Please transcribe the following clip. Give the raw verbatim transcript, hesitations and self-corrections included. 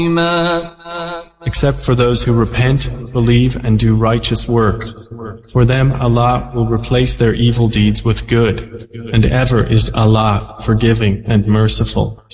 Except for those who repent, believe, and do righteous work. For them Allah will replace their evil deeds with good, and ever is Allah forgiving and merciful.